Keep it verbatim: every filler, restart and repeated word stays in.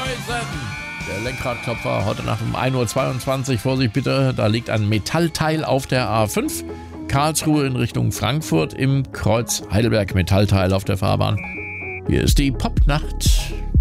Der Lenkradklopfer heute Nacht um ein Uhr zweiundzwanzig. Vorsicht bitte, da liegt ein Metallteil auf der A fünf. Karlsruhe in Richtung Frankfurt im Kreuz Heidelberg. Metallteil auf der Fahrbahn. Hier ist die Popnacht.